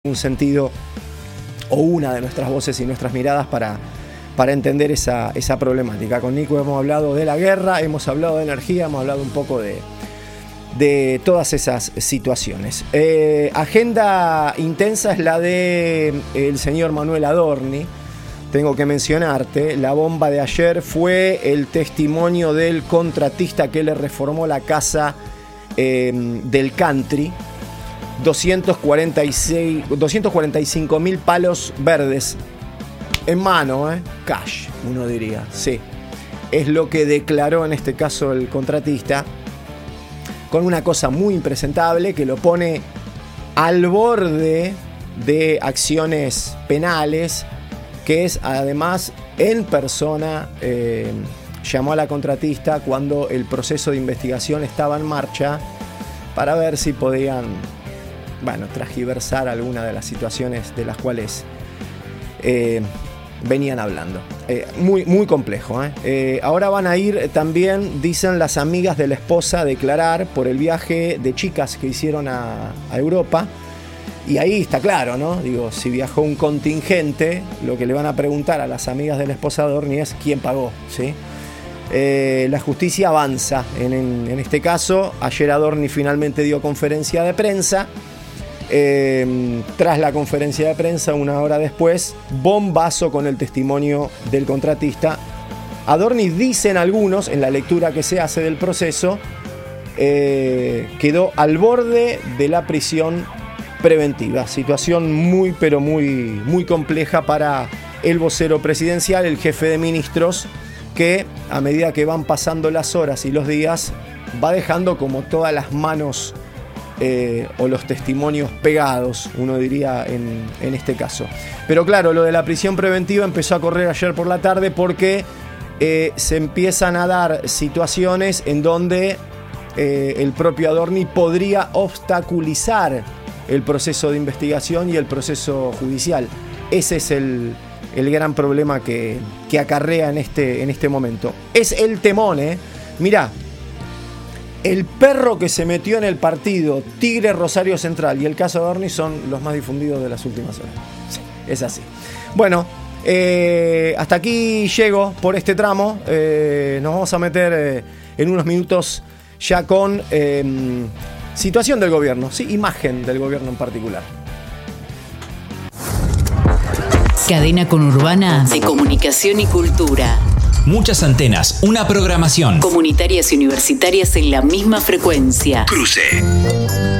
un sentido o una de nuestras voces y nuestras miradas para entender esa problemática. Con Nico hemos hablado de la guerra, hemos hablado de energía, hemos hablado un poco de todas esas situaciones. Agenda intensa es la de el señor Manuel Adorni. Tengo que mencionarte, la bomba de ayer fue el testimonio del contratista que le reformó la casa del country. 245.000 palos verdes en mano, cash, uno diría, sí. Es lo que declaró en este caso el contratista, con una cosa muy impresentable que lo pone al borde de acciones penales, que es además en persona, llamó a la contratista cuando el proceso de investigación estaba en marcha para ver si podían transgiversar alguna de las situaciones de las cuales venían hablando. Muy, muy complejo. Ahora van a ir también, dicen las amigas de la esposa, a declarar por el viaje de chicas que hicieron a Europa. Y ahí está claro, ¿no? Digo, si viajó un contingente, lo que le van a preguntar a las amigas de la esposa de Adorni es quién pagó, ¿sí? La justicia avanza en este caso. Ayer Adorni finalmente dio conferencia de prensa. Tras la conferencia de prensa, una hora después, bombazo con el testimonio del contratista. Adorni, dicen algunos, en la lectura que se hace del proceso, quedó al borde de la prisión preventiva. Situación muy, pero muy, muy compleja para el vocero presidencial, el jefe de ministros, que a medida que van pasando las horas y los días, va dejando como todas las manos o los testimonios pegados, uno diría en este caso. Pero claro, lo de la prisión preventiva empezó a correr ayer por la tarde porque se empiezan a dar situaciones en donde el propio Adorni podría obstaculizar el proceso de investigación y el proceso judicial. Ese es el gran problema que acarrea en este momento. Es el temón, Mirá, el perro que se metió en el partido Tigre Rosario Central y el caso de Adorni son los más difundidos de las últimas horas. Sí, es así. Bueno, hasta aquí llego por este tramo. Nos vamos a meter en unos minutos ya con situación del gobierno, ¿sí? Imagen del gobierno en particular. Cadena Conurbana de Comunicación y Cultura. Muchas antenas, una programación. Comunitarias y universitarias en la misma frecuencia. Cruce.